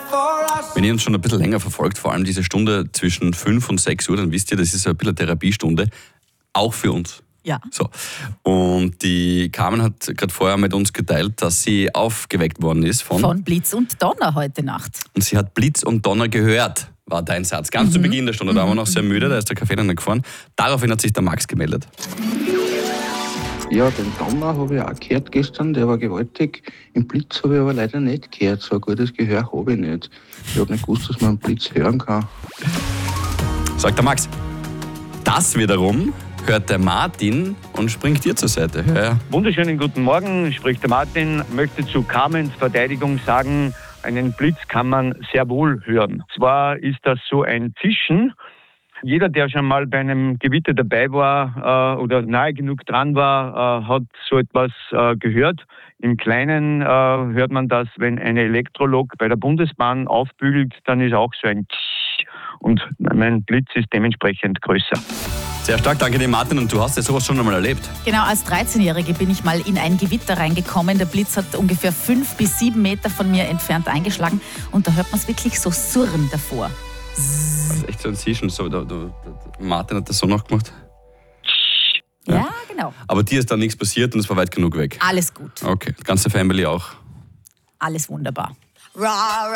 Wenn ihr uns schon ein bisschen länger verfolgt, vor allem diese Stunde zwischen 5 und 6 Uhr, dann wisst ihr, das ist ein bisschen eine Therapiestunde, auch für uns. Ja. So. Und die Carmen hat gerade vorher mit uns geteilt, dass sie aufgeweckt worden ist Von Blitz und Donner heute Nacht. und sie hat Blitz und Donner gehört, war dein Satz. Ganz zu Beginn der Stunde, da waren wir noch sehr müde, da ist der Kaffee dann gefahren. Daraufhin hat sich der Max gemeldet. Ja, den Donner habe ich auch gehört gestern, der war gewaltig. Im Blitz habe ich aber leider nicht gehört. So ein gutes Gehör habe ich nicht. Ich habe nicht gewusst, dass man einen Blitz hören kann. Sagt der Max. Das wiederum hört der Martin und springt dir zur Seite. Ja. Wunderschönen guten Morgen, spricht der Martin. Möchte zu Carmens Verteidigung sagen, einen Blitz kann man sehr wohl hören. Zwar ist das so ein Zischen. Jeder, der schon mal bei einem Gewitter dabei war oder nahe genug dran war, hat so etwas gehört. Im Kleinen hört man das, wenn eine Elektrolok bei der Bundesbahn aufbügelt, dann ist auch so ein Tsch. Und mein Blitz ist dementsprechend größer. Sehr stark, danke dir Martin. Und du hast ja sowas schon einmal erlebt. Genau, als 13-Jährige bin ich mal in ein Gewitter reingekommen. Der Blitz hat ungefähr 5 bis 7 Meter von mir entfernt eingeschlagen. Und da hört man es wirklich so surren davor. Das ist echt so ein Zischen. So, Martin hat das so noch gemacht. Ja, genau. Aber dir ist dann nichts passiert und es war weit genug weg. Alles gut. Okay, die ganze Family auch. Alles wunderbar.